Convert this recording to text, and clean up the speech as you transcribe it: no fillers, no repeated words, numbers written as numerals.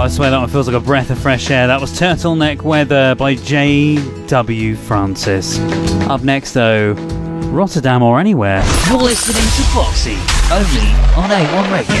I swear that one feels like a breath of fresh air. That was Turtleneck Weather by J.W. Francis. Up next, though, Rotterdam or Anywhere. You're listening to Foxy, only on A1 Radio.